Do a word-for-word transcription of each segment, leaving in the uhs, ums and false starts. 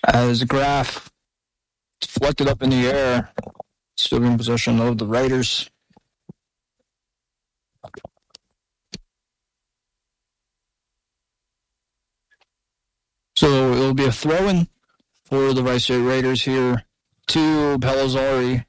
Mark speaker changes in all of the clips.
Speaker 1: As Graf deflected up in the air, still in possession of the Raiders. So it'll be a throw-in for the Rice State Raiders here to Pellizzari.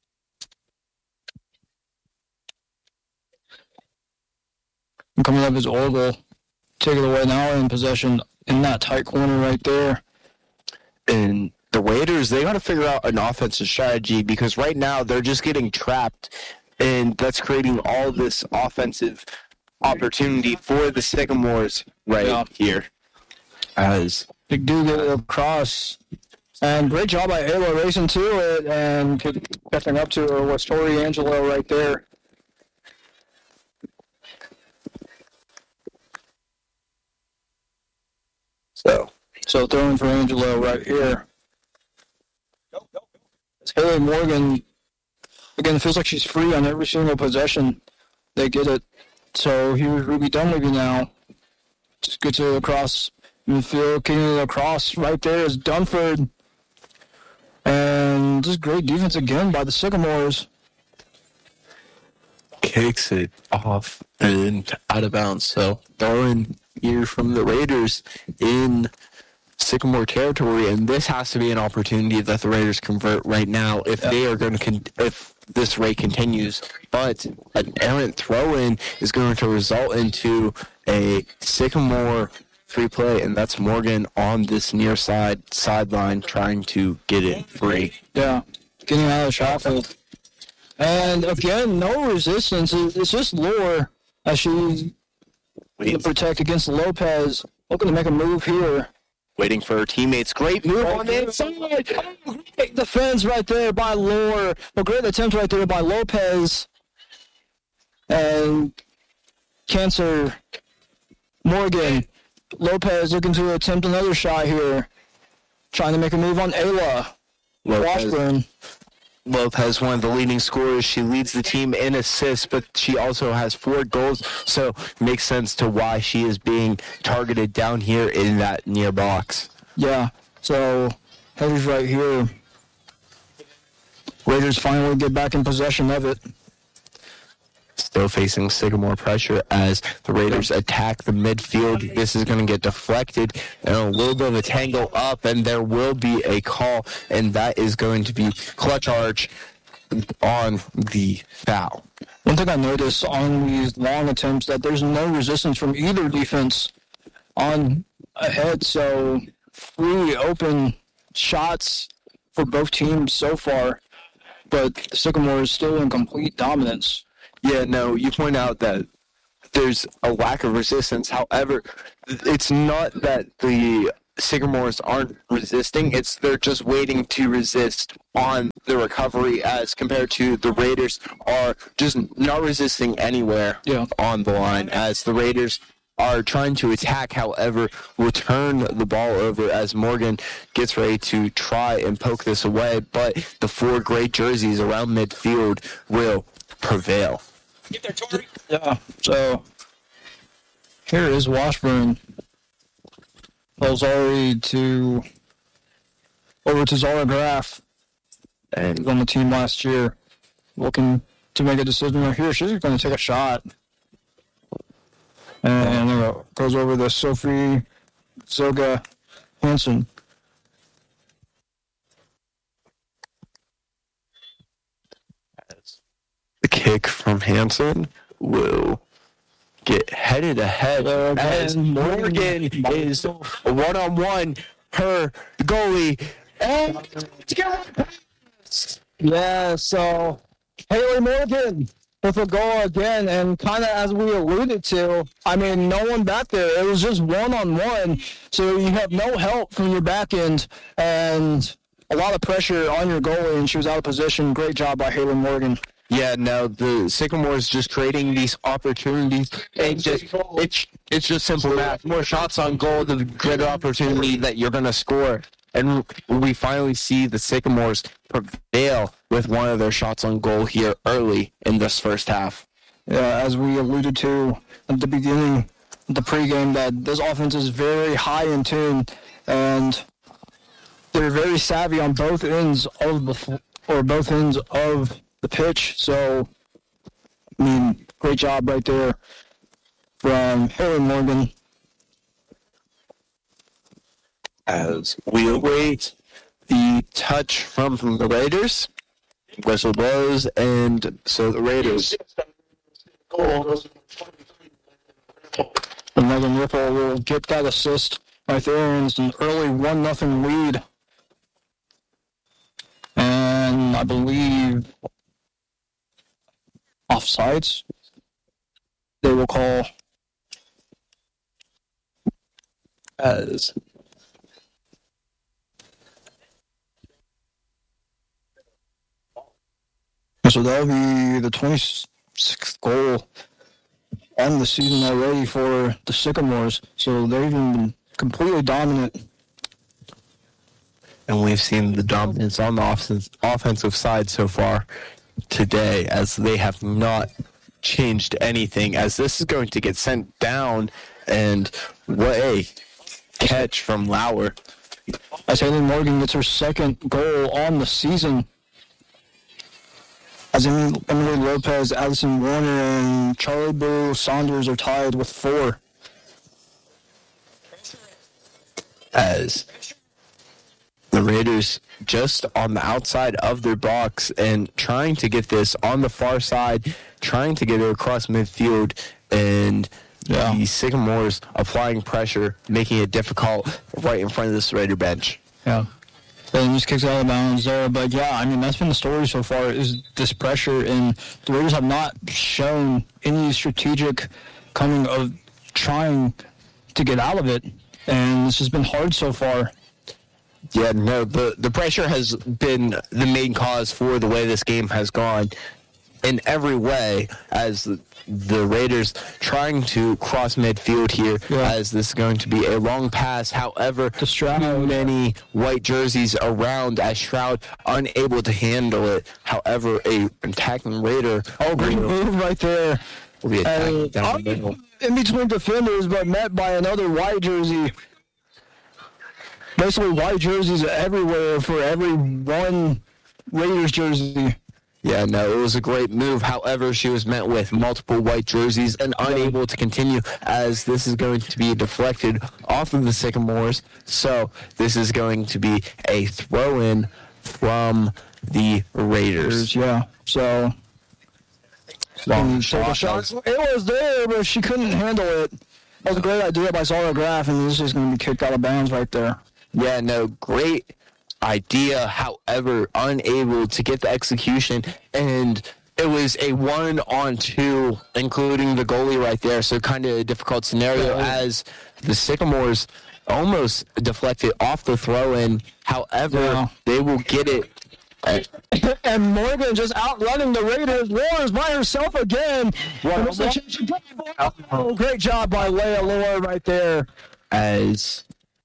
Speaker 1: And coming up is Orgel. Take it away now in possession in that tight corner right there.
Speaker 2: And the Raiders, they got to figure out an offensive strategy because right now they're just getting trapped, and that's creating all this offensive opportunity for the Sycamores right yeah. here. As
Speaker 1: Big dude across. And great job by Ayla racing to it and catching up to her with Tori Angelo right there. So, so throwing for Angelo right here. It's Haley Morgan. Again, it feels like she's free on every single possession. They get it. So here's Ruby Dunleavy now. Just gets it across midfield, kicking it across. Right there is Dunford. And just great defense again by the Sycamores.
Speaker 2: Kicks it off and out of bounds. So throwing here from the Raiders in Sycamore territory, and this has to be an opportunity that the Raiders convert right now if yep. they are going to con- if this rate continues. But an errant throw-in is going to result into a Sycamore free play, and that's Morgan on this near side sideline trying to get it free.
Speaker 1: Yeah, getting out of the shot field. And again, no resistance. It's just Lure as she to protect against Lopez. Looking to make a move here.
Speaker 2: Waiting for her teammates. Great move on the inside.
Speaker 1: Oh, great defense right there by Lure. A great attempt right there by Lopez. And Cancer Morgan. Lopez looking to attempt another shot here. Trying to make a move on Ayla.
Speaker 2: Lopez.
Speaker 1: Washburn.
Speaker 2: Lopez, one of the leading scorers. She leads the team in assists, but she also has four goals, so makes sense to why she is being targeted down here in that near box.
Speaker 1: Yeah, so headers right here. Raiders finally get back in possession of it.
Speaker 2: Still facing Sycamore pressure as the Raiders attack the midfield. This is going to get deflected and a little bit of a tangle up, and there will be a call, and that is going to be Clutch Arch on the foul.
Speaker 1: One thing I noticed on these long attempts that there's no resistance from either defense on ahead, so free open shots for both teams so far, but Sycamore is still in complete dominance.
Speaker 2: Yeah, no, you point out that there's a lack of resistance. However, it's not that the Sycamores aren't resisting. It's they're just waiting to resist on the recovery as compared to the Raiders are just not resisting anywhere
Speaker 1: yeah.
Speaker 2: on the line as the Raiders are trying to attack, however, will turn the ball over as Morgan gets ready to try and poke this away, but the four gray jerseys around midfield will prevail.
Speaker 1: Get there, Tori. Yeah, so here is Washburn. Pellizzari to over to Zara Graf. And was on the team last year. Looking to make a decision right here. She's going to take a shot. And uh, goes over to Sophie Zoga Hansen.
Speaker 2: The kick from Hansen will get headed ahead uh, as Morgan is one-on-one her goalie. And
Speaker 1: yeah, so Haley Morgan with a goal again, and kind of as we alluded to, I mean, no one back there. It was just one-on-one, so you have no help from your back end, and a lot of pressure on your goalie, and she was out of position. Great job by Haley Morgan.
Speaker 2: Yeah, no, the Sycamores just creating these opportunities. And just, it's, it's just simple math. More shots on goal, the greater opportunity that you're going to score. And we finally see the Sycamores prevail with one of their shots on goal here early in this first half.
Speaker 1: Yeah, as we alluded to at the beginning of the pregame, that this offense is very high in tune. And they're very savvy on both ends of the or both ends of the pitch. So, I mean, great job right there from Haley Morgan.
Speaker 2: As we await the touch from, from the Raiders, whistle blows, and so the Raiders.
Speaker 1: And Megan Ripple will get that assist right there, and it's an early one nothing lead. And I believe offsides they will call as so that'll be the twenty-sixth goal on the season already for the Sycamores. So they've been completely dominant.
Speaker 2: And we've seen the dominance on the offense, offensive side so far today, as they have not changed anything, as this is going to get sent down. And what a catch from Lauer.
Speaker 1: As Haley Morgan gets her second goal on the season. As Emily Lopez, Addison Warner, and Charlie Boo Saunders are tied with four.
Speaker 2: As the Raiders just on the outside of their box and trying to get this on the far side, trying to get it across midfield, and yeah. the Sycamores applying pressure, making it difficult right in front of this Raider bench.
Speaker 1: Yeah. And just kicks out of bounds there. But, yeah, I mean, that's been the story so far is this pressure. And the Raiders have not shown any strategic coming of trying to get out of it. And this has been hard so far.
Speaker 2: Yeah, no, the, the pressure has been the main cause for the way this game has gone in every way, as the, the Raiders trying to cross midfield here, yeah. as this is going to be a long pass. However, too many white jerseys around, as Shroud unable to handle it. However, a attacking Raider.
Speaker 1: Oh, great move right there.
Speaker 2: Will be attacking down the middle.
Speaker 1: In between defenders, but met by another white jersey. Basically, white jerseys everywhere for every one Raiders jersey.
Speaker 2: Yeah, no, it was a great move. However, she was met with multiple white jerseys and unable to continue, as this is going to be deflected off of the Sycamores. So this is going to be a throw-in from the Raiders.
Speaker 1: Yeah, so...
Speaker 2: Long
Speaker 1: shot. shot. It was there, but she couldn't handle it. That was a great idea by Zara Graff, and this is going to be kicked out of bounds right there.
Speaker 2: Yeah, no, great idea, however, unable to get the execution, and it was a one-on-two, including the goalie right there, so kind of a difficult scenario, as the Sycamores almost deflected off the throw-in. However, yeah. they will get it.
Speaker 1: And Morgan just outrunning the Raiders. Lore's by herself again.
Speaker 2: Wow.
Speaker 1: Oh, great job by Leah Lore right there.
Speaker 2: As...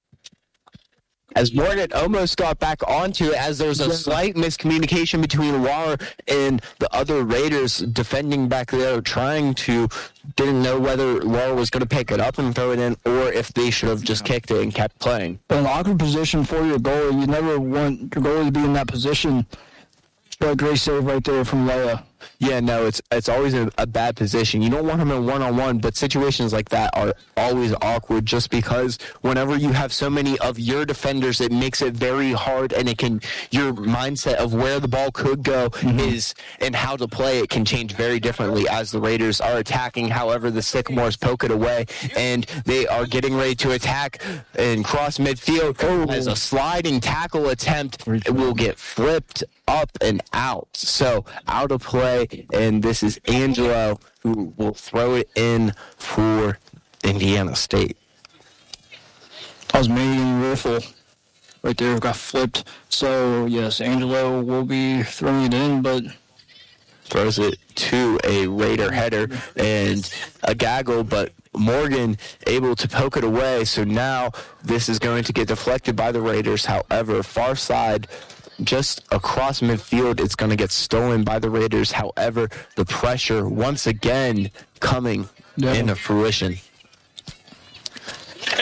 Speaker 2: As Morgan almost got back onto it, as there's a yeah. slight miscommunication between Laura and the other Raiders defending back there, trying to, didn't know whether Laura was going to pick it up and throw it in, or if they should have just kicked it and kept playing.
Speaker 1: But an awkward position for your goalie. You never want your goalie to be in that position. But great save right there from Leia.
Speaker 2: Yeah, no, it's it's always a, a bad position. You don't want him in one-on-one, but situations like that are always awkward just because whenever you have so many of your defenders, it makes it very hard, and it can your mindset of where the ball could go mm-hmm. is and how to play it can change very differently as the Raiders are attacking. However, the Sycamores poke it away, and they are getting ready to attack and cross midfield oh. as a sliding tackle attempt. It will get flipped up and out. So out of play, and this is Angelo who will throw it in for Indiana State.
Speaker 1: That was Megan Riffle right there, got flipped. So yes, Angelo will be throwing it in, but
Speaker 2: throws it to a Raider header and a gaggle, but Morgan able to poke it away. So now this is going to get deflected by the Raiders. However, far side, just across midfield, it's going to get stolen by the Raiders. However, the pressure once again coming yeah. into fruition.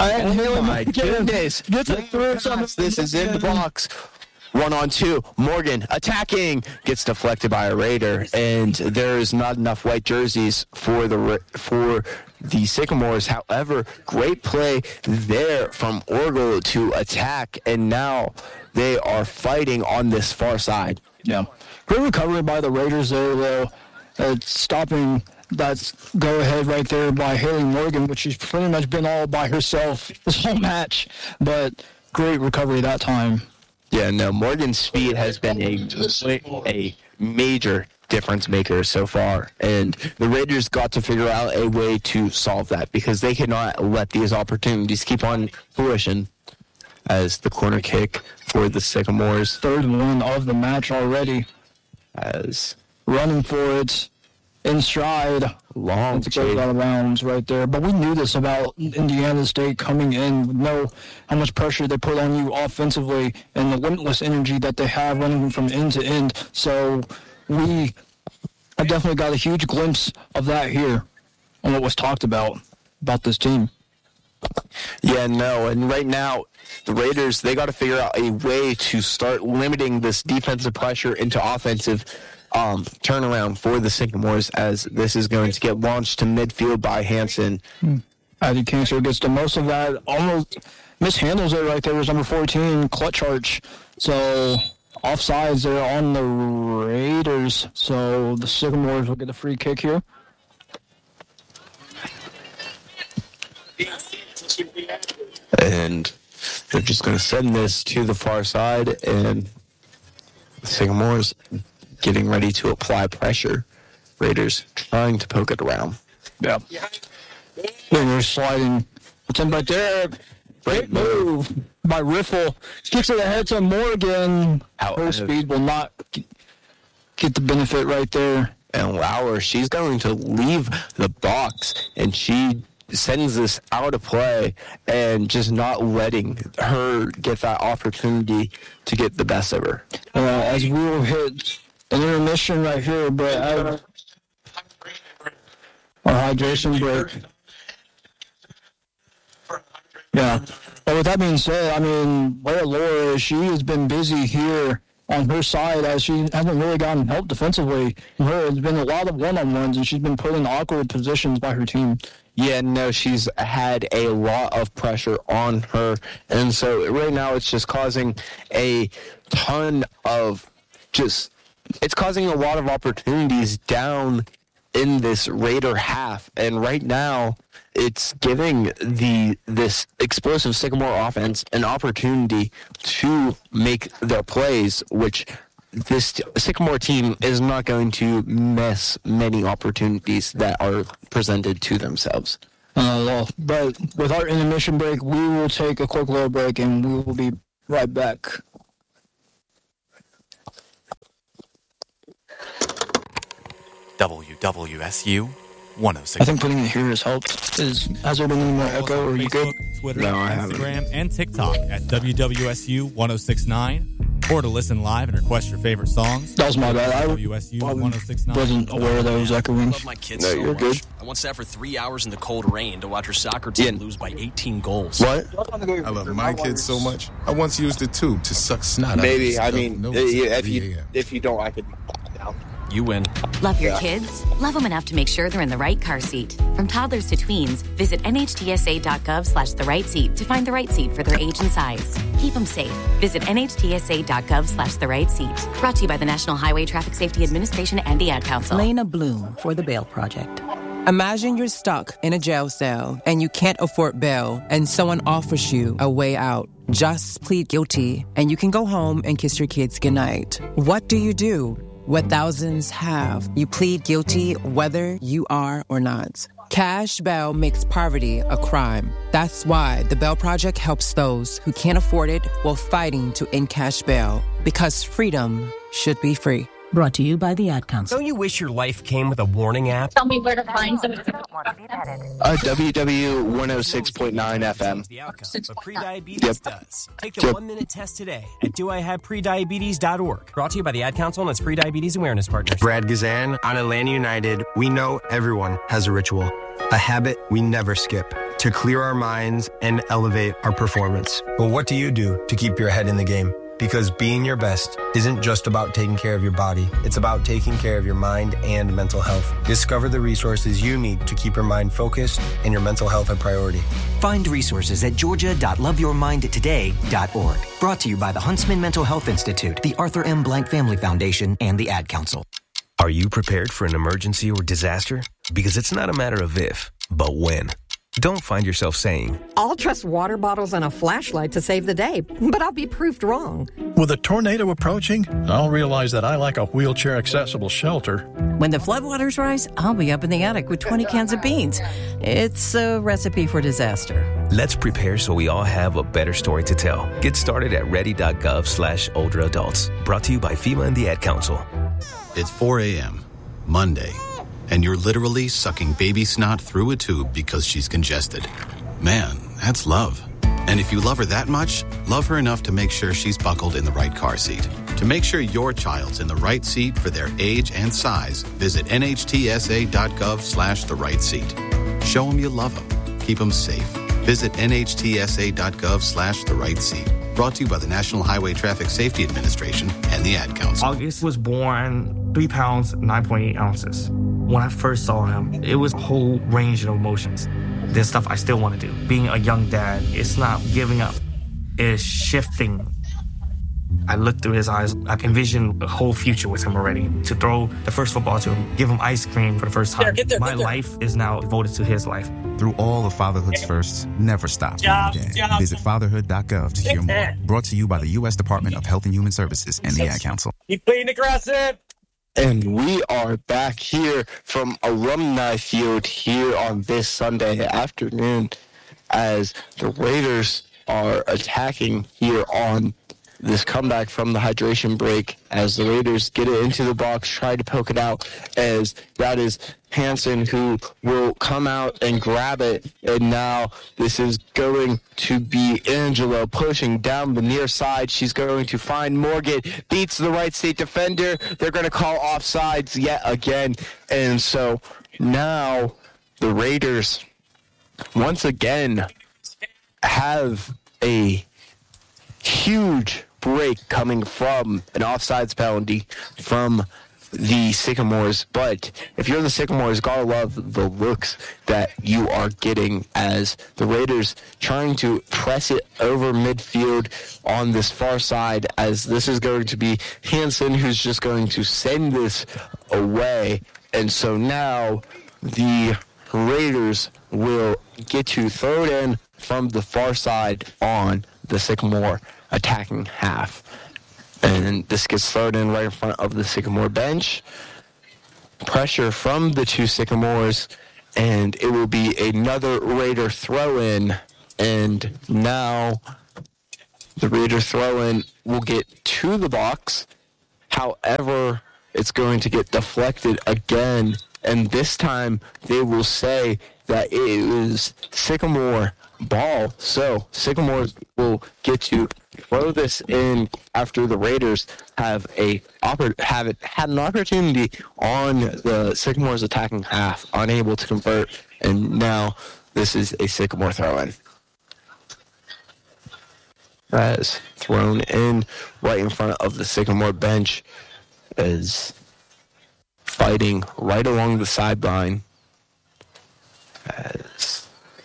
Speaker 1: And
Speaker 2: Oh
Speaker 1: Haley
Speaker 2: my
Speaker 1: Morgan
Speaker 2: goodness.
Speaker 1: gets it through some.
Speaker 2: This is in the box. One on two. Morgan attacking. Gets deflected by a Raider. And there's not enough white jerseys for the for the Sycamores. However, great play there from Orgel to attack. And now they are fighting on this far side.
Speaker 1: Yeah. Great recovery by the Raiders there, though. Uh, stopping that go-ahead right there by Haley Morgan, which she's pretty much been all by herself this whole match. But great recovery that time.
Speaker 2: Yeah, no, Morgan's speed has been a, a major difference maker so far. And the Raiders got to figure out a way to solve that because they cannot let these opportunities keep on fruition. As the corner kick for the Sycamores.
Speaker 1: Third one of the match already.
Speaker 2: As
Speaker 1: running for it in stride.
Speaker 2: Long
Speaker 1: to go out of bounds right there. But we knew this about Indiana State coming in. We know how much pressure they put on you offensively and the limitless energy that they have running from end to end. So we have definitely got a huge glimpse of that here on what was talked about about this team.
Speaker 2: Yeah, no, and right now, the Raiders, they got to figure out a way to start limiting this defensive pressure into offensive um, turnaround for the Sycamores, as this is going to get launched to midfield by Hansen.
Speaker 1: Hmm. Addie Cancer gets the most of that, almost mishandles it right there was number fourteen, Clutch Arch. So offsides there on the Raiders, so the Sycamores will get a free kick here.
Speaker 2: And they're just going to send this to the far side, and the Sycamores getting ready to apply pressure. Raiders trying to poke it around.
Speaker 1: Yeah. They're sliding. It's in right there. Great move by Riffle. Kicks it ahead to Morgan. Her speed will not get the benefit right there.
Speaker 2: And Lauer, she's going to leave the box, and she sends this out of play and just not letting her get that opportunity to get the best of her.
Speaker 1: Uh, as we will hit an intermission right here, but I, our hydration break. Yeah. But with that being said, I mean, Leia Laura, she has been busy here on her side as she hasn't really gotten help defensively. Her, it's been a lot of one-on-ones, and she's been put in awkward positions by her team.
Speaker 2: Yeah, no, she's had a lot of pressure on her. And so right now it's just causing a ton of just, it's causing a lot of opportunities down in this Raider half. And right now it's giving the this explosive Sycamore offense an opportunity to make their plays, which this Sycamore team is not going to miss many opportunities that are presented to themselves.
Speaker 1: Uh, but with our intermission break, we will take a quick little break, and we will be right back.
Speaker 3: W W S U one oh six.
Speaker 1: I think putting it here has helped. Is, has there been any more echo? Are you good?
Speaker 3: Twitter,
Speaker 2: no, I
Speaker 3: Instagram,
Speaker 2: haven't.
Speaker 3: and TikTok at W W S U ten sixty-nine. Or to listen live and request your favorite songs.
Speaker 1: That was my bad. I
Speaker 3: W S U ten sixty-nine.
Speaker 1: wasn't aware that it was echoing.
Speaker 4: I love my kids
Speaker 2: no,
Speaker 4: so
Speaker 2: you're
Speaker 4: much.
Speaker 2: good.
Speaker 4: I once sat for three hours in the cold rain to watch her soccer team
Speaker 2: Yeah.
Speaker 4: lose by eighteen goals.
Speaker 2: What?
Speaker 5: I love my kids so much. I once used a tube to suck snot
Speaker 2: Maybe,
Speaker 5: out
Speaker 2: I
Speaker 5: of
Speaker 2: mean,
Speaker 5: no
Speaker 2: if you if you don't, I could down.
Speaker 4: You win.
Speaker 6: Love your
Speaker 2: Yeah.
Speaker 6: kids? Love them enough to make sure they're in the right car seat. From toddlers to tweens, visit nhtsa.gov slash the right seat to find the right seat for their age and size. Keep them safe. Visit nhtsa.gov slash the right seat. Brought to you by the National Highway Traffic Safety Administration and the Ad Council.
Speaker 7: Lena Bloom for the Bail Project. Imagine you're stuck in a jail cell and you can't afford bail and someone offers you a way out. Just plead guilty and you can go home and kiss your kids goodnight. What do you do? What thousands have. You plead guilty whether you are or not. Cash bail makes poverty a crime. That's why the Bail Project helps those who can't afford it while fighting to end cash bail. Because freedom should be free.
Speaker 8: Brought to you by the Ad Council.
Speaker 9: Don't you wish your life came with a warning app?
Speaker 10: Tell me where to find some.
Speaker 2: Uh, W W one oh six point nine F M.
Speaker 9: The outcome, but prediabetes
Speaker 2: Yep.
Speaker 9: does. Take the
Speaker 2: Yep.
Speaker 9: one-minute test today at do I have prediabetes dot org. Brought to you by the Ad Council and its prediabetes awareness partners.
Speaker 11: Brad Gazan on Atlanta United. We know everyone has a ritual, a habit we never skip.
Speaker 10: to clear our minds and elevate our performance. But what do you do to keep your head in the game? Because being your best isn't just about taking care of your body. It's about taking care of your mind and mental health. Discover the resources you need to keep your mind focused and your mental health a priority.
Speaker 11: Find resources at georgia dot love your mind today dot org. Brought to you by the Huntsman Mental Health Institute, the Arthur M. Blank Family Foundation, and the Ad Council.
Speaker 12: Are you prepared for an emergency or disaster? Because it's not a matter of if, but when. Don't find yourself saying,
Speaker 13: I'll trust water bottles and a flashlight to save the day, but I'll be proved wrong.
Speaker 14: With a tornado approaching, I'll realize that I lack a wheelchair-accessible shelter.
Speaker 8: When the floodwaters rise, I'll be up in the attic with twenty cans of beans. It's a recipe for disaster.
Speaker 12: Let's prepare so we all have a better story to tell. Get started at ready.gov slash older adults. Brought to you by FEMA and the Ad Council.
Speaker 15: It's four a.m., Monday, and you're literally sucking baby snot through a tube because she's congested. Man, that's love. And if you love her that much, love her enough to make sure she's buckled in the right car seat. To make sure your child's in the right seat for their age and size, visit nhtsa.gov slash the right seat. Show them you love them. Keep them safe. Visit nhtsa.gov slash the right seat. Brought to you by the National Highway Traffic Safety Administration and the Ad Council.
Speaker 16: August was born three pounds, nine point eight ounces. When I first saw him, it was a whole range of emotions. There's stuff I still want to do. Being a young dad, it's not giving up. It's shifting. I looked through his eyes. I envisioned a whole future with him already. To throw the first football to him, give him ice cream for the first time. There, there, My life is now devoted to his life.
Speaker 17: Through all of fatherhood's firsts, never stop.
Speaker 16: Job,
Speaker 17: being a dad.
Speaker 16: job.
Speaker 17: Visit fatherhood dot gov to hear more. Brought to you by the U S Department of Health and Human Services and the Ad Council.
Speaker 16: Keep playing aggressive.
Speaker 2: And we are back here from Alumni Field here on this Sunday afternoon as the Raiders are attacking here on this comeback from the hydration break as the Raiders get it into the box, try to poke it out, as that is Hansen who will come out and grab it. And now this is going to be Angela pushing down the near side. She's going to find Morgan, beats the right state defender. They're going to call offsides yet again. And so now the Raiders once again have a huge break coming from an offsides penalty from the Sycamores. But if you're the Sycamores, gotta love the looks that you are getting as the Raiders trying to press it over midfield on this far side, as this is going to be Hansen who's just going to send this away. And so now the Raiders will get to throw it in from the far side on the Sycamore attacking half. And this gets thrown in right in front of the Sycamore bench. Pressure from the two Sycamores, and it will be another Raider throw-in. And now the Raider throw-in will get to the box. However, it's going to get deflected again. And this time they will say that it was Sycamore ball. So Sycamores will get to throw this in after the Raiders have a have it had an opportunity on the Sycamores attacking half, unable to convert, and now this is a Sycamore throw-in. That is thrown in right in front of the Sycamore bench, is fighting right along the sideline. As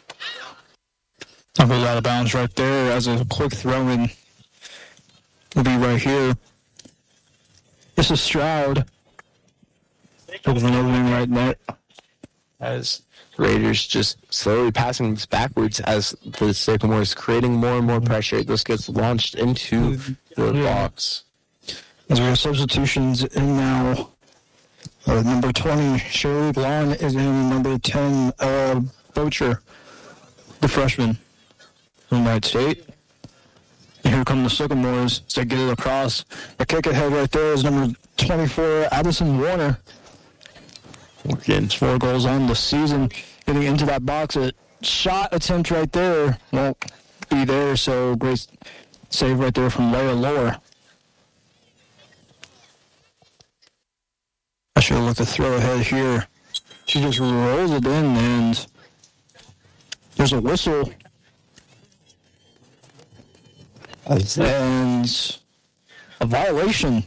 Speaker 1: I'll go out of bounds right there as a quick throw-in will be right here. This is Stroud. Over an opening right there.
Speaker 2: As Raiders just slowly passing this backwards as the Sycamores creating more and more pressure. This gets launched into the box.
Speaker 1: As we have substitutions in now. Uh, number twenty, Shirley Blonde is in. Number ten, uh, Bocher, the freshman from Wright State. And here come the Sycamores to get it across. The kick ahead right there is number twenty-four, Addison Warner.
Speaker 2: Again,
Speaker 1: four goals on the season. Getting into that box, a shot attempt right there won't be there, so great save right there from Leia Lohr. I should have looked at the throw ahead here. She just rolls it in, and There's a whistle. And a violation.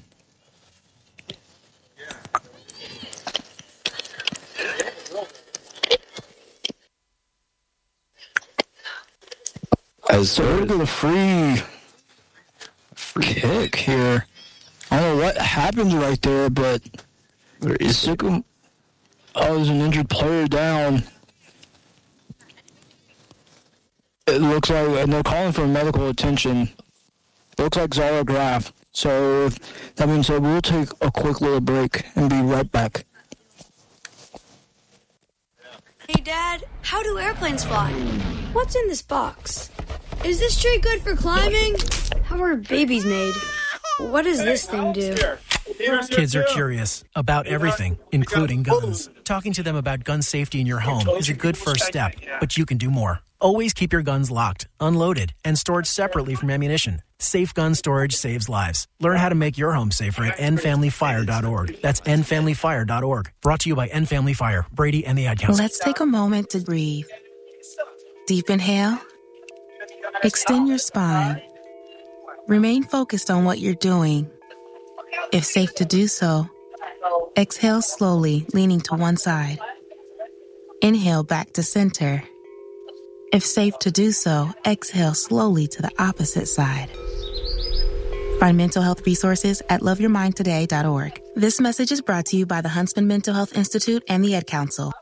Speaker 2: As
Speaker 1: so we're going to free, free kick here. I don't know what happened right there, but
Speaker 2: there is
Speaker 1: Sycamore. Oh, there's an injured player down. It looks like, and they're calling for medical attention. It looks like Zara Graf. So if that means that we'll take a quick little break and be right back.
Speaker 18: Hey, Dad, how do airplanes fly? What's in this box? Is this tree good for climbing? How are babies made? What does this thing do?
Speaker 19: Kids are curious about everything, including guns. Talking to them about gun safety in your home is a good first step, but you can do more. Always keep your guns locked, unloaded, and stored separately from ammunition. Safe gun storage saves lives. Learn how to make your home safer at end family fire dot org. That's end family fire dot org. Brought to you by End Family Fire, Brady, and the Ad Council.
Speaker 20: Let's take a moment to breathe. Deep inhale. Extend your spine. Remain focused on what you're doing. If safe to do so, exhale slowly, leaning to one side. Inhale back to center. If safe to do so, exhale slowly to the opposite side. Find mental health resources at love your mind today dot org. This message is brought to you by the Huntsman Mental Health Institute and the Ad Council.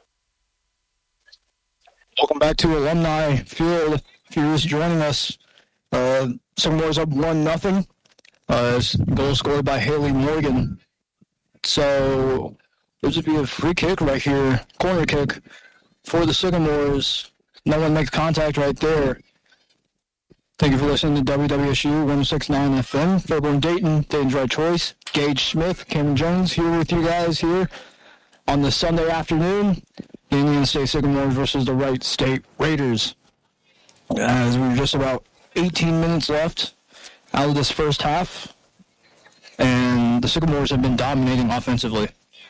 Speaker 1: Welcome back to Alumni Field. If you're just joining us, uh, Sycamore's up one nothing. Uh, goal scored by Haley Morgan. So there's going to be a free kick right here, corner kick for the Sycamores. No one makes contact right there. Thank you for listening to W W S U one oh six point nine F M. Fairborn Dayton, Dayton's right choice. Gage Smith, Cameron Jones here with you guys here on this Sunday afternoon. Union State Sycamores versus the Wright State Raiders. As we're just about eighteen minutes left out of this first half, and the Sycamores have been dominating offensively.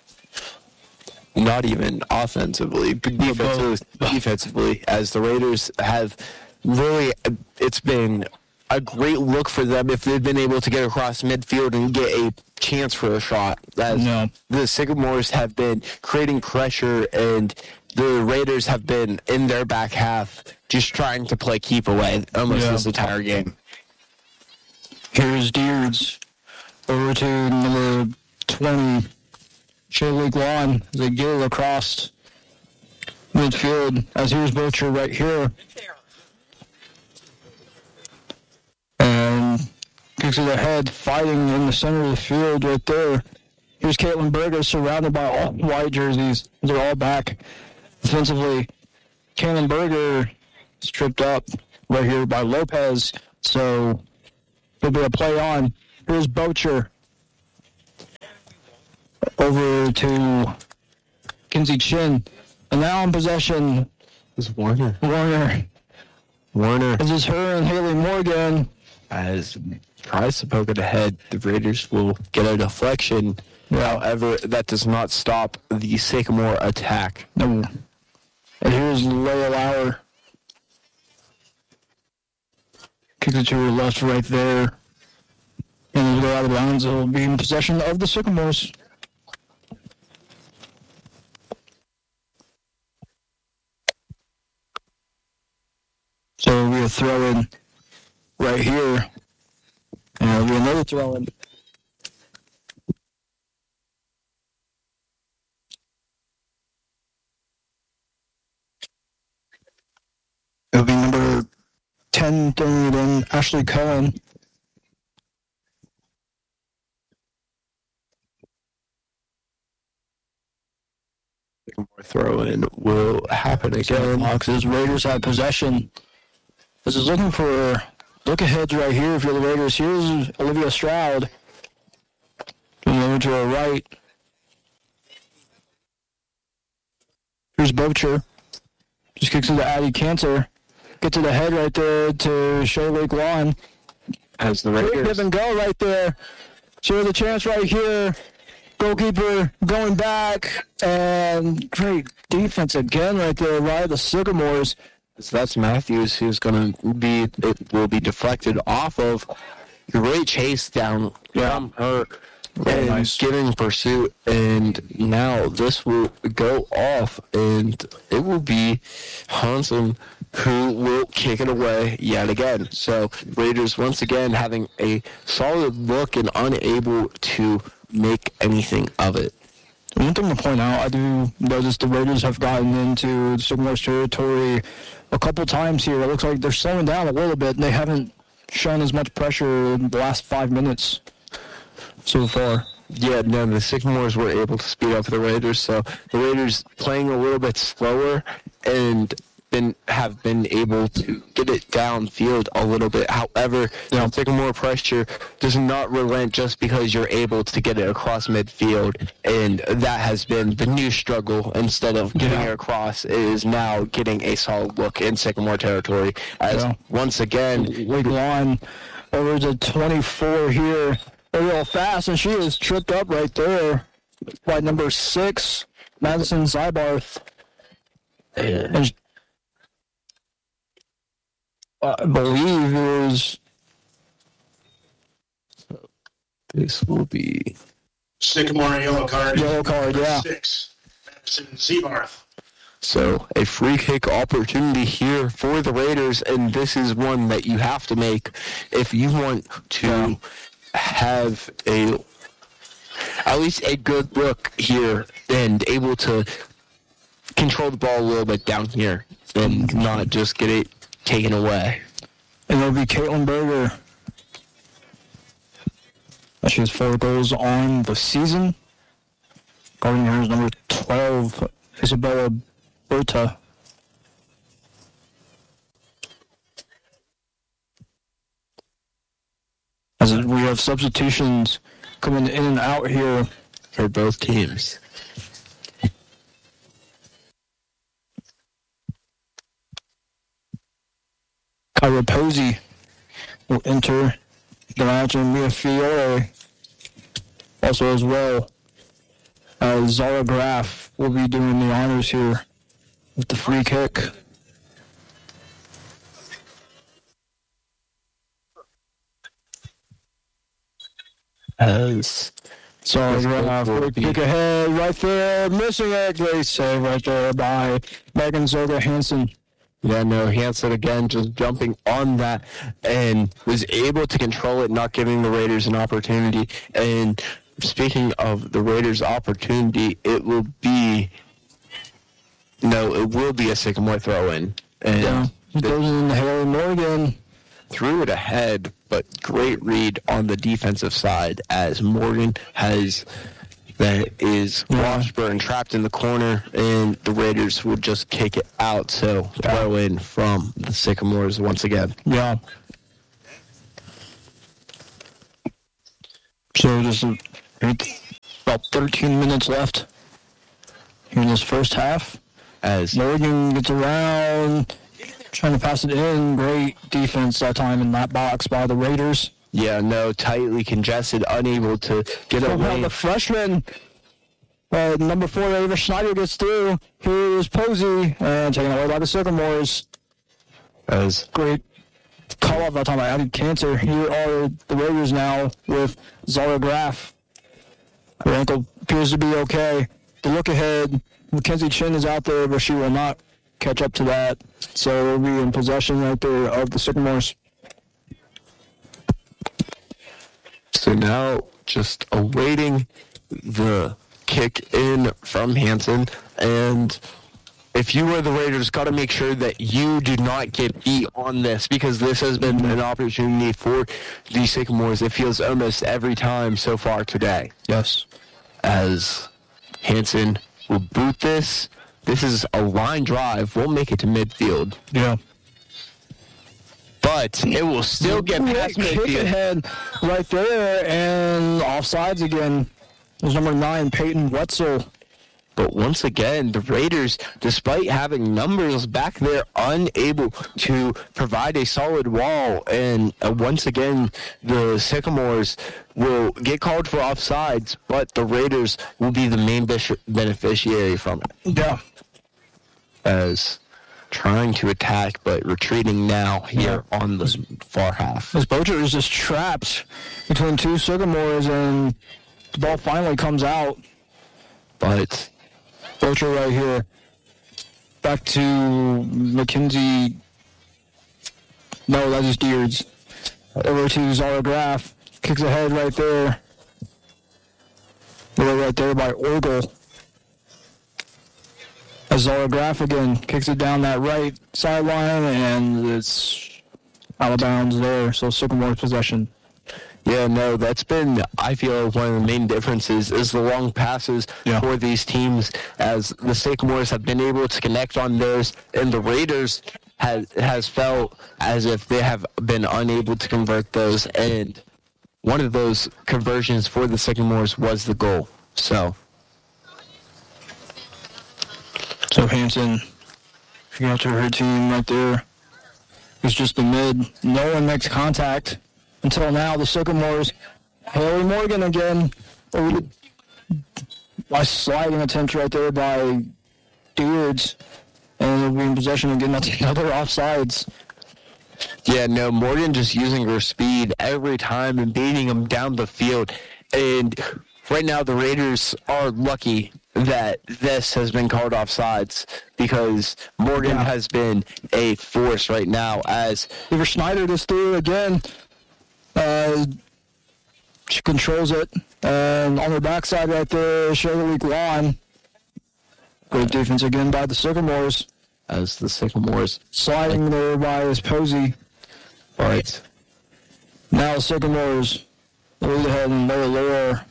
Speaker 2: Not even offensively, but defensively, defensively, as the Raiders have really, it's been a great look for them if they've been able to get across midfield and get a chance for a shot. As
Speaker 1: no.
Speaker 2: The Sycamores have been creating pressure, and the Raiders have been in their back half just trying to play keep away almost
Speaker 1: yeah.
Speaker 2: this entire game.
Speaker 1: Here's Deards over to number twenty, Shaylee Lawn, as they get it across midfield, as here's Butcher right here. And kicks it ahead, fighting in the center of the field right there. Here's Caitlin Berger surrounded by all white jerseys. They're all back defensively. Caitlin Berger is tripped up right here by Lopez, so there'll be a play on. Here's Bocher over to Kinsey Chin. And now in possession
Speaker 2: is Warner.
Speaker 1: Warner.
Speaker 2: Warner.
Speaker 1: This is her and Haley Morgan.
Speaker 2: As tries to poke it ahead, the Raiders will get a deflection.
Speaker 1: Yeah.
Speaker 2: However, that does not stop the Sycamore attack.
Speaker 1: No. And here's Leia Lauer. Kicks it to her left right there. And it'll go out of bounds. It'll be in possession of the Sycamores. So we'll throw in right here. And it'll be another throw in. It'll be number ten throwing it in, Ashley Cohen.
Speaker 2: More throw in will happen again.
Speaker 1: Boxes. Raiders have possession. This is looking for look aheads right here for the Raiders. Here's Olivia Stroud. Over to her right. Here's Bocher. Just kicks it to Addie Cantor. Get to the head right there to Shea Lake Lawn.
Speaker 2: As the Raiders.
Speaker 1: Give and go right there. Show the chance right here. Goalkeeper going back. And great defense again right there by the Sycamores.
Speaker 2: So that's Matthews, who's going to be, it will be deflected off of. Great chase down from her and nice. Giving pursuit. And now this will go off, and it will be Hansen who will kick it away yet again. So Raiders once again having a solid look and unable to make anything of it.
Speaker 1: One thing to point out, I do notice the Raiders have gotten into the Sycamores territory a couple times here. It looks like they're slowing down a little bit, and they haven't shown as much pressure in the last five minutes so far.
Speaker 2: Yeah, no, the Sycamores were able to speed up the Raiders, so the Raiders playing a little bit slower and been have been able to get it downfield a little bit. However, yeah. Sycamore pressure does not relent just because you're able to get it across midfield, and that has been the new struggle. Instead of getting yeah. it across, it is now getting a solid look in Sycamore territory. As yeah. once again,
Speaker 1: League One over to twenty-four here, a little fast, and she is tripped up right there by number six, Madison Zybarth. And I believe it was.
Speaker 2: This will be
Speaker 21: Sycamore yellow card.
Speaker 1: Yellow card, yeah.
Speaker 21: Six, Madison Zybarth.
Speaker 2: So a free kick opportunity here for the Raiders, and this is one that you have to make if you want to yeah. have a at least a good look here and able to control the ball a little bit down here and not just get it taken away.
Speaker 1: And it'll be Caitlin Berger. She has four goals on the season. Guarding her is number twelve, Isabella Berta. As we have substitutions coming in and out here
Speaker 2: for both teams.
Speaker 1: Kyra Posey will enter the match, and Mia Fiore also as well. Uh, Zara Graf will be doing the honors here with the free kick.
Speaker 2: As
Speaker 1: Zara Graf will kick ahead right there, missing it. Great save right there by Megan Zoga Hansen.
Speaker 2: Yeah, no, Hansen again just jumping on that and was able to control it, not giving the Raiders an opportunity. And speaking of the Raiders' opportunity, it will be, no, it will be a Sycamore throw-in. And
Speaker 1: yeah, it goes in Haley Morgan.
Speaker 2: Threw it ahead, but great read on the defensive side as Morgan has... that is
Speaker 1: yeah.
Speaker 2: Washburn trapped in the corner, and the Raiders would just kick it out. So throw in from the Sycamores once again.
Speaker 1: Yeah. So just about thirteen minutes left here in this first half.
Speaker 2: As
Speaker 1: Morgan gets around, trying to pass it in. Great defense that time in that box by the Raiders.
Speaker 2: Yeah, no, tightly congested, unable to get
Speaker 1: so
Speaker 2: away.
Speaker 1: The freshman, uh, number four, Ava Schneider gets through. Here is Posey, and taken away by the Sycamores.
Speaker 2: As
Speaker 1: great call off that time by Addie Cantor. Here are the Raiders now with Zara Graf. Her ankle appears to be okay. The look ahead, Mackenzie Chin is out there, but she will not catch up to that. So we'll be in possession right there of the Sycamores.
Speaker 2: So now just awaiting the kick in from Hansen. And if you were the Raiders, got to make sure that you do not get beat on this, because this has been an opportunity for the Sycamores. It feels almost every time so far today.
Speaker 1: Yes.
Speaker 2: As Hansen will boot this. This is a line drive. We'll make it to midfield.
Speaker 1: Yeah.
Speaker 2: But it will still get past midfield.
Speaker 1: Kick ahead right there, and offsides again. There's number nine, Peyton Wetzel.
Speaker 2: But once again, the Raiders, despite having numbers back there, unable to provide a solid wall. And uh, once again, the Sycamores will get called for offsides, but the Raiders will be the main beneficiary from it.
Speaker 1: Yeah.
Speaker 2: As trying to attack, but retreating now here yeah. on the far half.
Speaker 1: This Bocher is just trapped between two Sycamores, and the ball finally comes out.
Speaker 2: But
Speaker 1: Bocher right here. Back to McKenzie. No, that is Deards. Over to Zara Graf. Kicks ahead right there. Right there by Orgel. As Zara Graf again kicks it down that right sideline, and it's out of bounds there. So Sycamore's possession.
Speaker 2: Yeah, no, that's been, I feel, one of the main differences is the long passes yeah. for these teams, as the Sycamores have been able to connect on theirs, and the Raiders has, has felt as if they have been unable to convert those, and one of those conversions for the Sycamores was the goal. So,
Speaker 1: so Hanson, she got to her team right there. It's just the mid. No one makes contact. Until now, the Sycamores, Haley Morgan again, by sliding attempt right there by Deards, and they'll be in possession again. That's another offsides.
Speaker 2: Yeah, no, Morgan just using her speed every time and beating them down the field. And right now, the Raiders are lucky that this has been called offsides, because Morgan yeah. has been a force right now. As
Speaker 1: Eva Schneider just threw again. Uh, she controls it. And on the backside right there, Shirley Guan. Great defense again by the Sycamores.
Speaker 2: As the Sycamores.
Speaker 1: Sliding there by his Posey.
Speaker 2: Right.
Speaker 1: Now Sycamores lead ahead and lower lower.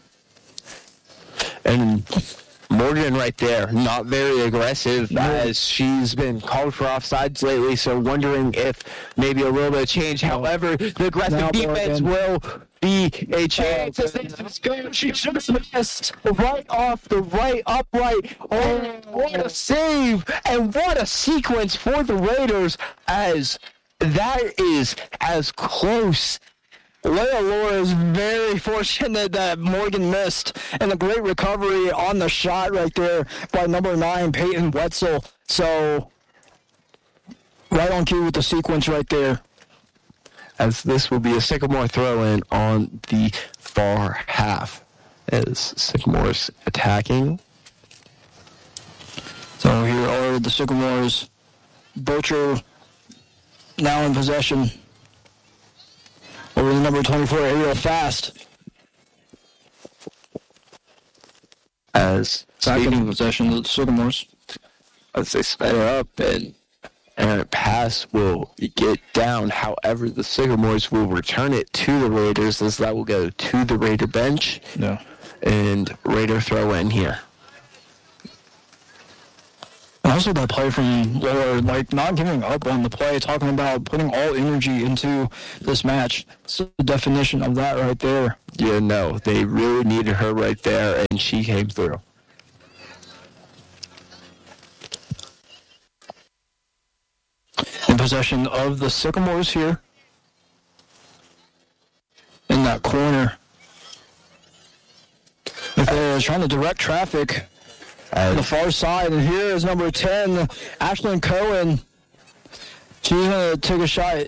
Speaker 2: And Morgan right there, not very aggressive, no. as she's been called for offsides lately, so wondering if maybe a little bit of change. However, the aggressive now defense will be a chance as they just go. She just missed right off the right upright. Oh, what a save, and what a sequence for the Raiders, as that is as close.
Speaker 1: Leia Laura is very fortunate that Morgan missed, and a great recovery on the shot right there by number nine, Peyton Wetzel. So, right on cue with the sequence right there.
Speaker 2: As this will be a Sycamore throw-in on the far half, as Sycamore's attacking.
Speaker 1: So here are the Sycamores. Bocher now in possession. Over the number twenty-four, Ariel Fast.
Speaker 2: As
Speaker 1: second in possession of the Sycamores.
Speaker 2: As they sped her up, and and a pass will get down. However, the Sycamores will return it to the Raiders, as that will go to the Raider bench.
Speaker 1: Yeah.
Speaker 2: And Raider throw in here.
Speaker 1: And also that play from Laura, like not giving up on the play, talking about putting all energy into this match. It's the definition of that right there.
Speaker 2: Yeah, no, they really needed her right there, and she came through.
Speaker 1: In possession of the Sycamores here. In that corner. If they're trying to direct traffic on the far side, and here is number ten, Ashlyn Cohen. She's going to take a shot.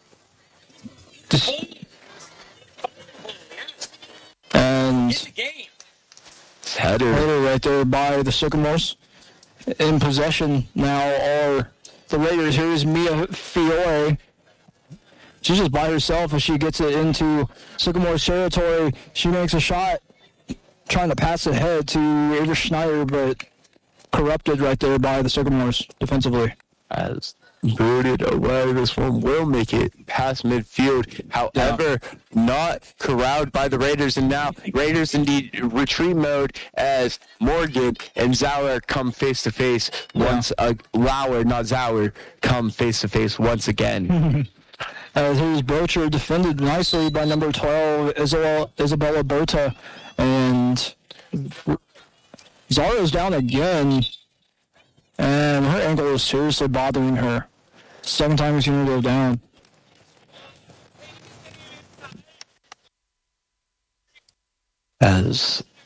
Speaker 1: And
Speaker 2: header.
Speaker 1: header right there by the Sycamores. In possession now are the Raiders. Here's Mia Fiore. She's just by herself as she gets it into Sycamore's territory. She makes a shot, trying to pass it ahead to Ava Schneider, but corrupted right there by the Sycamores defensively.
Speaker 2: As booted away, this one will make it past midfield. However, yeah. not corralled by the Raiders, and now Raiders indeed retreat mode as Morgan and Zauer come face to face once. Uh, Lauer, not Zauer, come face to face once again.
Speaker 1: As here's Bocher defended nicely by number twelve, Isabella, Isabella Berta. And Zara's down again, and her ankle is seriously bothering her. Second time we've seen her go down.
Speaker 2: As